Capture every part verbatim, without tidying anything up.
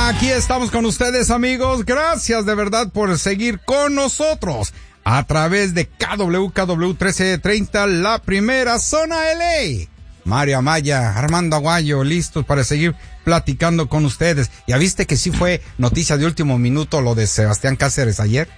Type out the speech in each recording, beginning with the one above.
Aquí estamos con ustedes, amigos. Gracias de verdad por seguir con nosotros a través de K W K W trece treinta, la primera zona L A. Mario Amaya, Armando Aguayo, listos para seguir platicando con ustedes. ¿Ya viste que sí fue noticia de último minuto lo de Sebastián Cáceres ayer?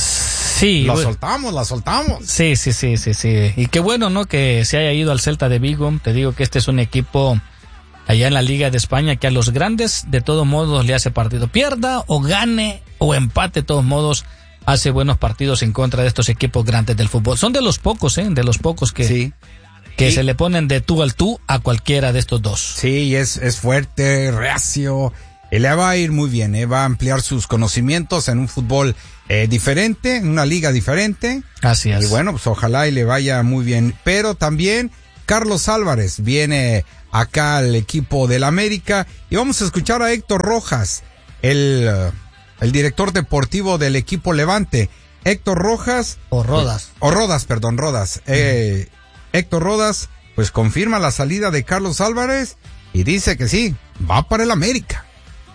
Sí. La soltamos, la soltamos. Sí, sí, sí, sí, sí. Y qué bueno, ¿no? Que se haya ido al Celta de Vigo. Te digo que este es un equipo allá en la Liga de España que a los grandes de todos modos le hace partido. Pierda o gane o empate, de todos modos hace buenos partidos en contra de estos equipos grandes del fútbol. Son de los pocos, ¿eh? De los pocos que... Sí. Que sí. Se le ponen de tú al tú a cualquiera de estos dos. Sí, es, es fuerte, reacio. Y le va a ir muy bien, ¿eh? Va a ampliar sus conocimientos en un fútbol eh, diferente, en una liga diferente. Así es. Y bueno, pues ojalá y le vaya muy bien. Pero también Carlos Álvarez viene acá al equipo del América. Y vamos a escuchar a Héctor Rojas, el, el director deportivo del equipo Levante. Héctor Rojas. O Rodas. O Rodas, perdón, Rodas. Mm. Eh... Héctor Rodas, pues confirma la salida de Carlos Álvarez y dice que sí, va para el América.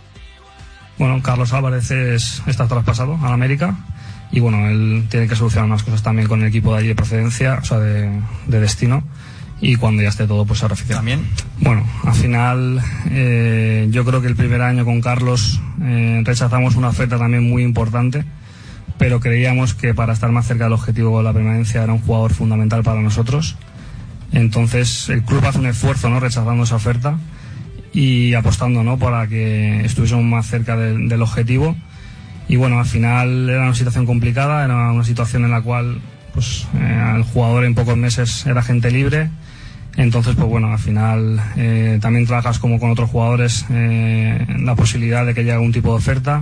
Bueno, Carlos Álvarez es, está traspasado al América y bueno, él tiene que solucionar unas cosas también con el equipo de allí de procedencia, o sea, de, de destino, y cuando ya esté todo, pues se reoficiará. ¿También? Bueno, al final, eh, yo creo que el primer año con Carlos eh, rechazamos una oferta también muy importante, pero creíamos que para estar más cerca del objetivo de la permanencia era un jugador fundamental para nosotros. Entonces el club hace un esfuerzo, ¿no?, rechazando esa oferta y apostando, ¿no?, para que estuviésemos más cerca de, del objetivo. Y bueno, al final era una situación complicada, era una situación en la cual pues eh, el jugador en pocos meses era agente libre. Entonces, pues bueno, al final eh, también trabajas como con otros jugadores eh, la posibilidad de que llegue algún tipo de oferta.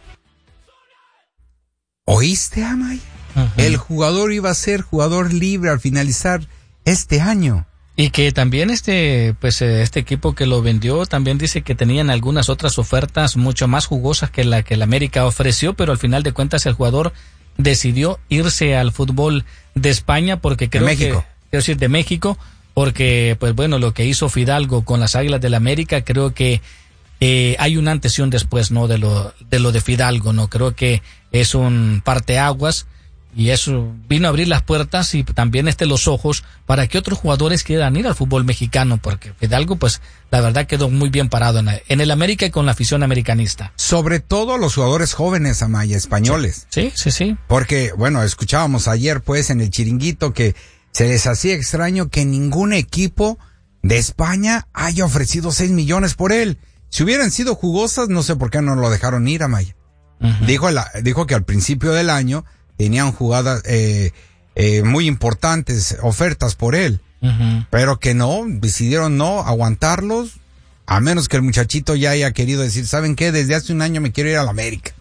¿Oíste, Amay? Uh-huh. El jugador iba a ser jugador libre al finalizar este año. Y que también este, pues este equipo que lo vendió también dice que tenían algunas otras ofertas mucho más jugosas que la que el América ofreció, pero al final de cuentas el jugador decidió irse al fútbol de España porque creo de México. que, quiero decir, de México, porque pues bueno, lo que hizo Fidalgo con las Águilas del América, creo que eh, hay un antes y un después, ¿no?, de lo, de lo de Fidalgo, ¿no? Creo que es un parteaguas. Y eso vino a abrir las puertas y también este los ojos para que otros jugadores quieran ir al fútbol mexicano, porque Fidalgo, pues, la verdad quedó muy bien parado en, en el América y con la afición americanista. Sobre todo los jugadores jóvenes, Amaya, españoles. Sí, sí, sí. Porque, bueno, escuchábamos ayer, pues, en el Chiringuito que se les hacía extraño que ningún equipo de España haya ofrecido seis millones por él. Si hubieran sido jugosas, no sé por qué no lo dejaron ir, Amaya. Uh-huh. Dijo, la, dijo que al principio del año tenían jugadas eh, eh, muy importantes, ofertas por él, uh-huh. pero que no, decidieron no aguantarlos, a menos que el muchachito ya haya querido decir, ¿saben qué? Desde hace un año me quiero ir a la América.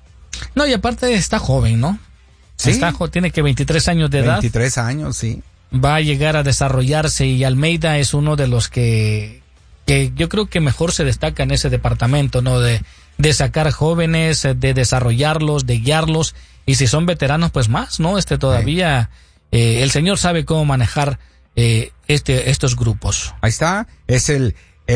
No, y aparte está joven, ¿no? Sí. Está, tiene que veintitrés años de edad. veintitrés años, sí. Va a llegar a desarrollarse y Almeida es uno de los que, que yo creo que mejor se destaca en ese departamento, ¿no? De, de sacar jóvenes, de desarrollarlos, de guiarlos. Y si son veteranos, pues más, ¿no? Este todavía, eh, el señor sabe cómo manejar eh, este estos grupos. Ahí está, es el,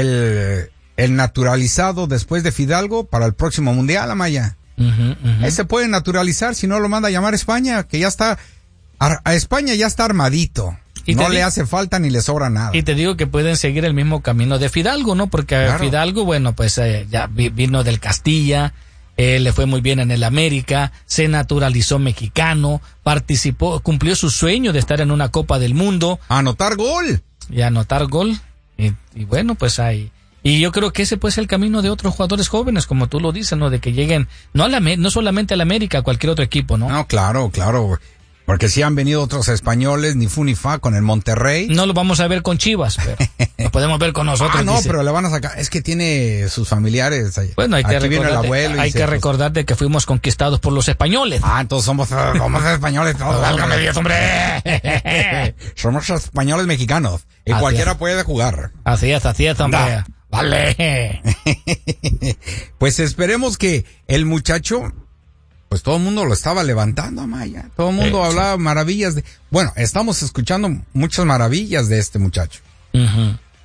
el, el naturalizado después de Fidalgo para el próximo Mundial, Amaya. Uh-huh, uh-huh. Ahí se puede naturalizar, si no lo manda a llamar a España, que ya está, a, a España ya está armadito. Y no le digo, hace falta ni le sobra nada. Y te digo que pueden seguir el mismo camino de Fidalgo, ¿no? Porque claro. Fidalgo, bueno, pues eh, ya vino del Castilla. Eh, le fue muy bien en el América, se naturalizó mexicano, participó, cumplió su sueño de estar en una Copa del Mundo. Anotar gol. Y anotar gol. Y, y bueno, pues hay. Y yo creo que ese puede ser el camino de otros jugadores jóvenes, como tú lo dices, ¿no? De que lleguen, no a la, no solamente al América, a cualquier otro equipo, ¿no? No, claro, claro. Porque sí han venido otros españoles, ni fu ni fa, con el Monterrey. No lo vamos a ver con Chivas, pero lo podemos ver con nosotros. Ah, no, dice. Pero le van a sacar, es que tiene sus familiares. Bueno, hay que Aquí viene el abuelo. Hay y que se, recordar de que fuimos conquistados por los españoles. Ah, entonces somos, somos españoles todos. ¡Válgame Dios, hombre! Somos españoles mexicanos. Y así cualquiera es. Puede jugar. Así es, así es, hombre. Da. Vale. Pues esperemos que el muchacho, pues todo el mundo lo estaba levantando, Amaya. Todo el mundo sí, hablaba sí. maravillas de... Bueno, estamos escuchando muchas maravillas de este muchacho. Uh-huh.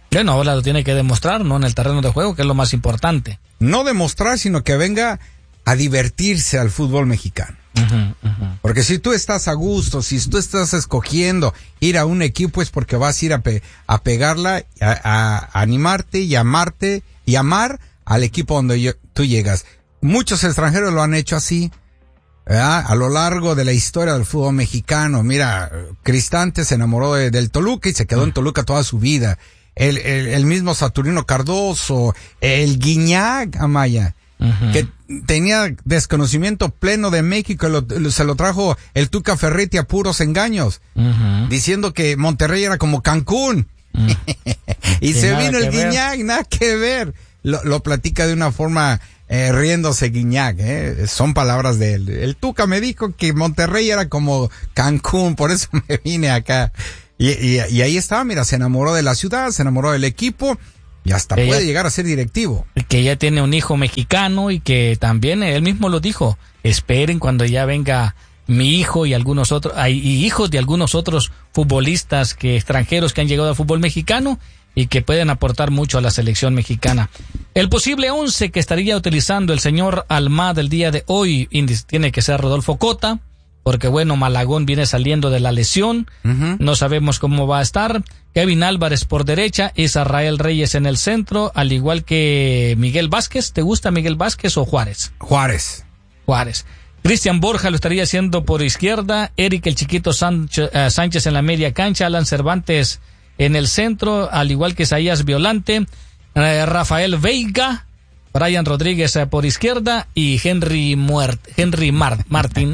Bueno, ahora lo tiene que demostrar, ¿no? En el terreno de juego, que es lo más importante. No demostrar, sino que venga a divertirse al fútbol mexicano. Uh-huh, uh-huh. Porque si tú estás a gusto, si tú estás escogiendo ir a un equipo, es porque vas a ir a, pe- a pegarla, a, a animarte y amarte y amar al equipo donde yo, tú llegas. Muchos extranjeros lo han hecho así, ¿verdad? A lo largo de la historia del fútbol mexicano. Mira, Cristante se enamoró de, del Toluca y se quedó uh-huh. en Toluca toda su vida. El, el, el mismo Saturnino Cardoso, el Guiñac, Amaya, uh-huh. que tenía desconocimiento pleno de México, lo, lo, se lo trajo el Tuca Ferretti a puros engaños, uh-huh. diciendo que Monterrey era como Cancún. Uh-huh. y, y se vino el Guiñac, ver. nada que ver. Lo, lo platica de una forma eh, riéndose Guiñac, eh. son palabras de él. El Tuca me dijo que Monterrey era como Cancún, por eso me vine acá. Y, y, y ahí estaba, mira, se enamoró de la ciudad, se enamoró del equipo y hasta que puede ya, llegar a ser directivo. Que ya tiene un hijo mexicano y que también él mismo lo dijo, esperen cuando ya venga mi hijo y algunos otros, y hijos de algunos otros futbolistas que extranjeros que han llegado al fútbol mexicano y que pueden aportar mucho a la selección mexicana. El posible once que estaría utilizando el señor Almada el día de hoy tiene que ser Rodolfo Cota, porque bueno, Malagón viene saliendo de la lesión, uh-huh. no sabemos cómo va a estar. Kevin Álvarez por derecha, Israel Reyes en el centro, al igual que Miguel Vázquez. ¿Te gusta Miguel Vázquez o Juárez? Juárez. Juárez. Cristian Borja lo estaría haciendo por izquierda, Eric el Chiquito Sánchez, uh, Sánchez en la media cancha, Alan Cervantes en el centro, al igual que Isaías Violante, uh, Rafael Veiga, Brian Rodríguez eh, por izquierda y Henry Muert, Henry Mar, Martín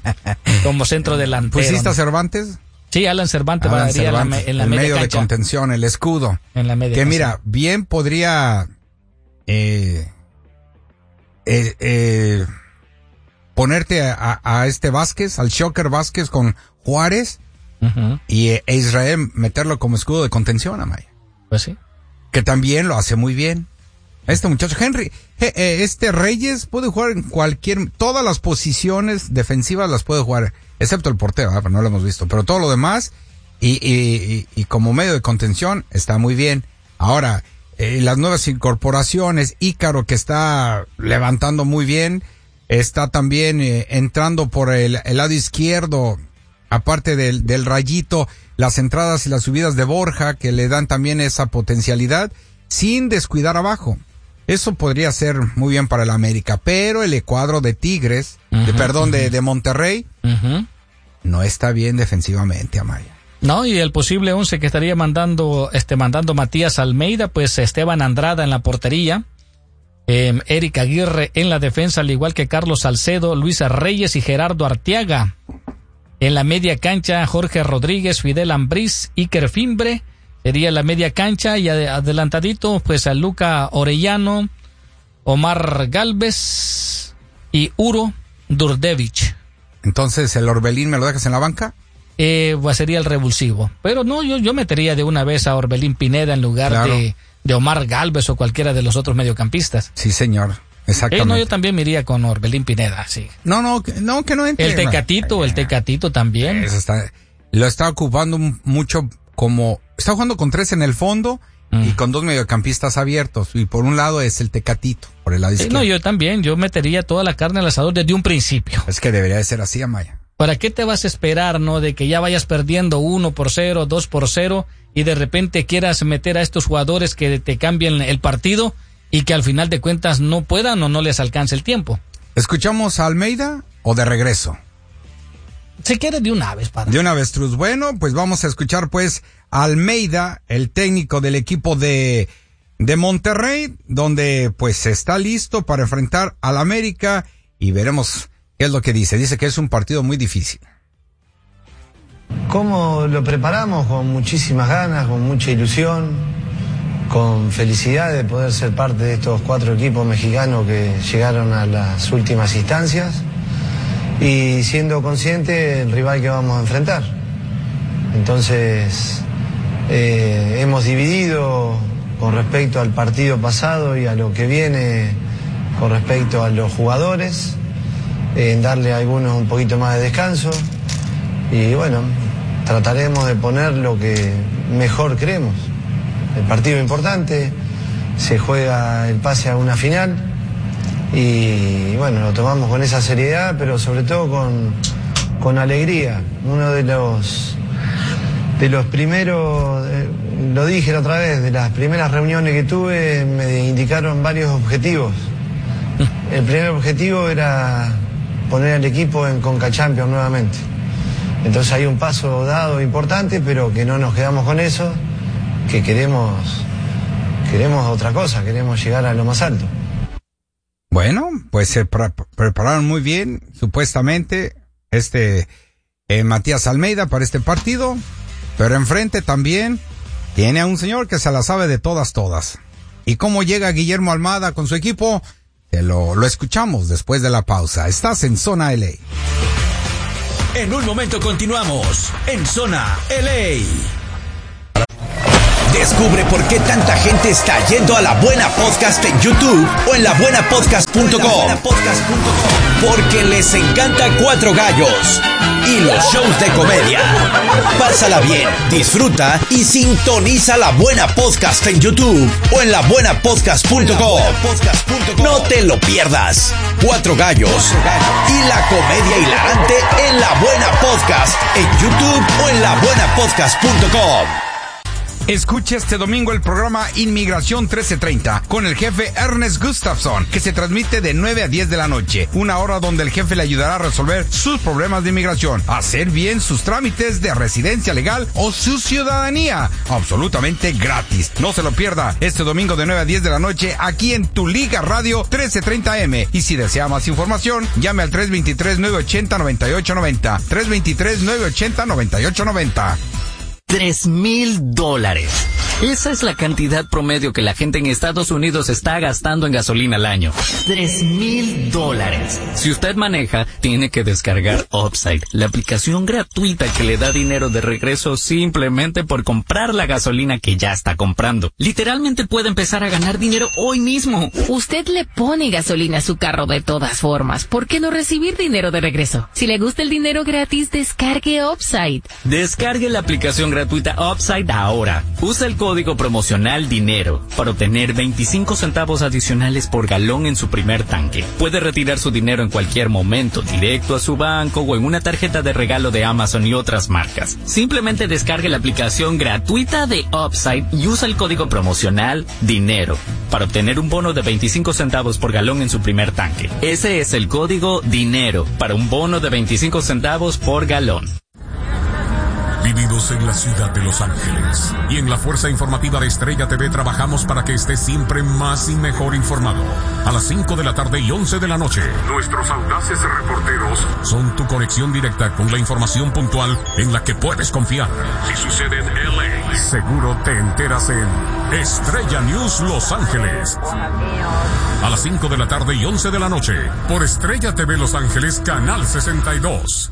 como centro delantero. ¿Pusiste a Cervantes? Sí, Alan Cervantes va a ir en la, en la el media medio cancha. De contención, el escudo. En la media que cancha. Mira, bien podría eh, eh, eh, ponerte a, a este Vázquez, al Shocker Vázquez con Juárez uh-huh. y e Israel meterlo como escudo de contención, Amaya. Pues sí. Que también lo hace muy bien. Este muchacho, Henry, este Reyes puede jugar en cualquier, todas las posiciones defensivas las puede jugar, excepto el portero, ¿eh? No lo hemos visto, pero todo lo demás, y, y, y, y como medio de contención, está muy bien. Ahora, eh, las nuevas incorporaciones, Ícaro, que está levantando muy bien, está también eh, entrando por el, el lado izquierdo, aparte del, del Rayito, las entradas y las subidas de Borja, que le dan también esa potencialidad, sin descuidar abajo. Eso podría ser muy bien para el América, pero el cuadro de Tigres, uh-huh, de, perdón, uh-huh. de, de Monterrey, uh-huh. no está bien defensivamente, Amaya. No, y el posible once que estaría mandando, este, mandando Matías Almeida, pues Esteban Andrada en la portería, eh, Eric Aguirre en la defensa, al igual que Carlos Salcedo, Luis Reyes y Gerardo Arteaga. En la media cancha, Jorge Rodríguez, Fidel Ambriz, Iker Fimbre, sería la media cancha, y adelantadito, pues a Luca Orellano, Omar Galvez y Uro Durdevich. Entonces, ¿el Orbelín me lo dejas en la banca? Eh, pues sería el revulsivo. Pero no, yo, yo metería de una vez a Orbelín Pineda en lugar claro. de, de Omar Galvez o cualquiera de los otros mediocampistas. Sí, señor. Exactamente. Eh, no, yo también me iría con Orbelín Pineda, sí. No, no, no, que no entre. El Tecatito, el Tecatito también. Eso está, lo está ocupando mucho como, está jugando con tres en el fondo mm. y con dos mediocampistas abiertos. Y por un lado es el Tecatito, por el lado sí, izquierdo. No, yo también, yo metería toda la carne al asador desde un principio. Es que debería de ser así, Amaya. ¿Para qué te vas a esperar, no? De que ya vayas perdiendo uno por cero, dos por cero y de repente quieras meter a estos jugadores que te cambien el partido y que al final de cuentas no puedan o no les alcance el tiempo. ¿Escuchamos a Almeida o de regreso? Se quiere de una vez, padre. De una vez, Truz. Bueno, pues vamos a escuchar pues a Almeida, el técnico del equipo de, de Monterrey, donde pues está listo para enfrentar al América y veremos qué es lo que dice. Dice que es un partido muy difícil. ¿Cómo lo preparamos? Con muchísimas ganas, con mucha ilusión, con felicidad de poder ser parte de estos cuatro equipos mexicanos que llegaron a las últimas instancias y siendo consciente del rival que vamos a enfrentar. Entonces, eh, hemos dividido con respecto al partido pasado y a lo que viene con respecto a los jugadores, en darle a algunos un poquito más de descanso y bueno, trataremos de poner lo que mejor creemos. el partido importante, se juega el pase a una final y bueno, lo tomamos con esa seriedad, pero sobre todo con, con alegría. Uno de los, de los primeros, eh, lo dije la otra vez, de las primeras reuniones que tuve me indicaron varios objetivos. El primer objetivo era poner al equipo en Conca Champions nuevamente. Entonces hay un paso dado importante, pero que no nos quedamos con eso, que queremos, queremos otra cosa, queremos llegar a lo más alto. Bueno, pues se pre prepararon muy bien, supuestamente, este eh, Matías Almeida para este partido, pero enfrente también tiene a un señor que se la sabe de todas, todas. ¿Y cómo llega Guillermo Almada con su equipo? Te lo, lo escuchamos después de la pausa. Estás en Zona L A. En un momento continuamos en Zona L A. Descubre por qué tanta gente está yendo a La Buena Podcast en YouTube o en la buena podcast punto com. Porque les encanta Cuatro Gallos y los shows de comedia. Pásala bien, disfruta y sintoniza La Buena Podcast en YouTube o en la buena podcast punto com. No te lo pierdas. Cuatro Gallos y la comedia hilarante en La Buena Podcast en YouTube o en la buena podcast punto com. Escuche este domingo el programa Inmigración trece treinta con el jefe Ernest Gustafsson, que se transmite de nueve a diez de la noche. Una hora donde el jefe le ayudará a resolver sus problemas de inmigración, hacer bien sus trámites de residencia legal o su ciudadanía. Absolutamente gratis. No se lo pierda este domingo de nueve a diez de la noche aquí en Tu Liga Radio trece treinta eme. Y si desea más información, llame al tres dos tres, nueve ocho cero, nueve ocho nueve cero. tres dos tres, nueve ocho cero, nueve ocho nueve cero. Tres mil dólares. Esa es la cantidad promedio que la gente en Estados Unidos está gastando en gasolina al año. Tres mil dólares. Si usted maneja, tiene que descargar Upside, la aplicación gratuita que le da dinero de regreso simplemente por comprar la gasolina que ya está comprando. Literalmente puede empezar a ganar dinero hoy mismo. Usted le pone gasolina a su carro de todas formas. ¿Por qué no recibir dinero de regreso? Si le gusta el dinero gratis, descargue Upside. Descargue la aplicación gratuita Upside ahora. Usa el código promocional DINERO para obtener veinticinco centavos adicionales por galón en su primer tanque. Puede retirar su dinero en cualquier momento, directo a su banco o en una tarjeta de regalo de Amazon y otras marcas. Simplemente descargue la aplicación gratuita de Upside y usa el código promocional DINERO para obtener un bono de veinticinco centavos por galón en su primer tanque. Ese es el código DINERO para un bono de veinticinco centavos por galón. Vividos en la ciudad de Los Ángeles y en la fuerza informativa de Estrella T V trabajamos para que estés siempre más y mejor informado. A las cinco de la tarde y once de la noche, nuestros audaces reporteros son tu conexión directa con la información puntual en la que puedes confiar. Si sucede en L A, seguro te enteras en Estrella News Los Ángeles. A las cinco de la tarde y once de la noche, por Estrella T V Los Ángeles, Canal sesenta y dos.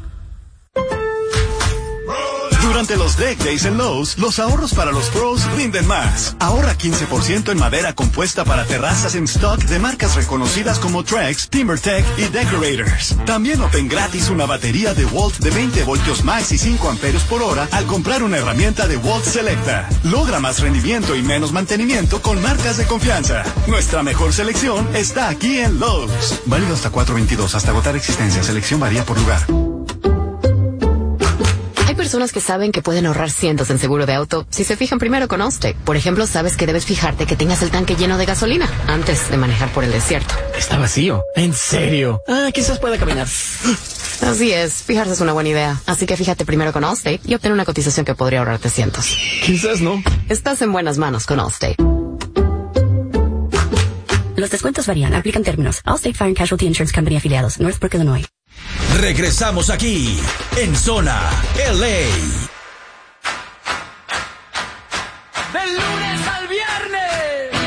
Durante los Deck Days en Lowe's, los ahorros para los pros rinden más. Ahorra quince por ciento en madera compuesta para terrazas en stock de marcas reconocidas como Trex, TimberTech y Decorators. También obtén gratis una batería de Walt de veinte voltios max y cinco amperios por hora al comprar una herramienta de Walt Selecta. Logra más rendimiento y menos mantenimiento con marcas de confianza. Nuestra mejor selección está aquí en Lowe's. Válido hasta cuatro veintidós, hasta agotar existencia. Selección varía por lugar. Hay personas que saben que pueden ahorrar cientos en seguro de auto si se fijan primero con Allstate. Por ejemplo, sabes que debes fijarte que tengas el tanque lleno de gasolina antes de manejar por el desierto. Está vacío. ¿En serio? Ah, quizás pueda caminar. Así es, fijarse es una buena idea. Así que fíjate primero con Allstate y obtén una cotización que podría ahorrarte cientos. Quizás no. Estás en buenas manos con Allstate. Los descuentos varían. Aplican términos. Allstate Fire and Casualty Insurance Company afiliados. Northbrook, Illinois. Regresamos aquí en Zona L A. Del lunes al viernes.